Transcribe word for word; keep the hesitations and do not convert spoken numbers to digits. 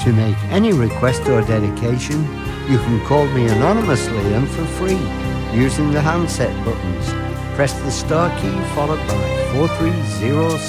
To make any request or dedication, you can call me anonymously and for free using the handset buttons. Press the star key followed by four three zero